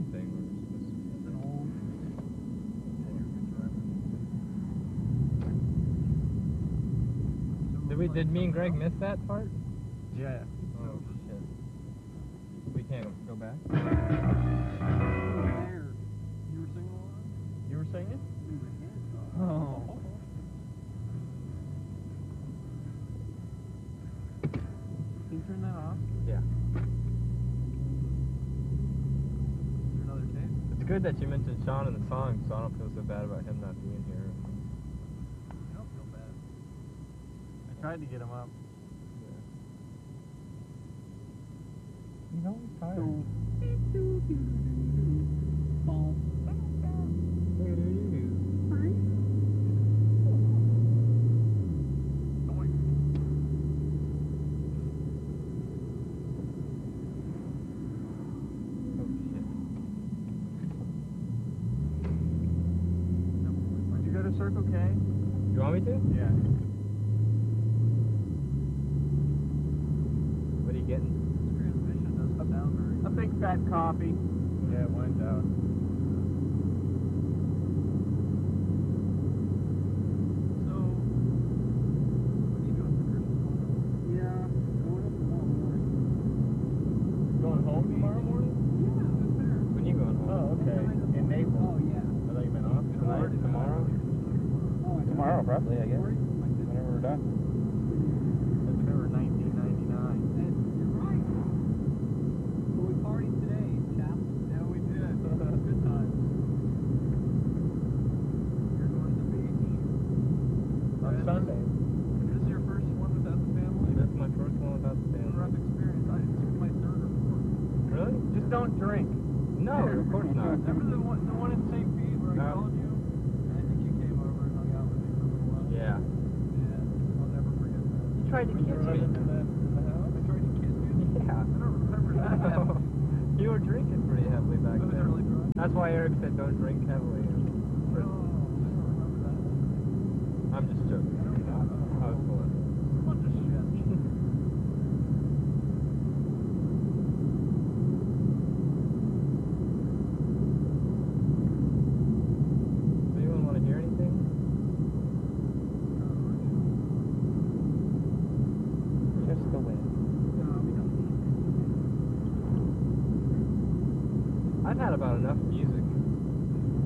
one thing we were supposed to do. An old. Did me and Greg miss that part? Yeah. Oh shit. We can't go back? There. You were singing along? You were singing? Oh. Can you turn that off? Yeah. Is there another tape? It's good that you mentioned Sean in the song, so I don't feel so bad about him not being here. I don't feel bad. I tried to get him up. He's always tired. Would you go to Circle K? You want me to? Yeah. What are you getting? This transmission doesn't sound very A big fat coffee. Yeah, wine's out. So, what are you doing for Christmas? Yeah, going up tomorrow morning. Going home tomorrow morning? Yeah, that's fair. When you going home? Oh, okay. In Naples. Oh, yeah. I thought you been off tonight, tomorrow? Tomorrow, probably, I guess. Whenever we're done. September 1999. And you're right. Well, we partied today, chaps. Yeah, we did. Good times. You're going to the beach. On Sunday. This is your first one without the family? That's my first one without the It's a rough family. experience. I think it's my third or fourth. Really? Just don't drink. No, of course not. Remember the one in St. Pete where I No. called you? I think you came over and hung out with me for a little while. Yeah. Yeah, I'll never forget that. You tried to kiss me. I tried to kiss you? Yeah. I don't remember that. You were drinking pretty heavily back I was then. really drunk. That's why Eric said don't drink heavily. No, I don't remember that. I'm just joking. I was full of it. Bunch of shit. Anyone want to hear anything? Just the wind. No, we don't need I've had about enough music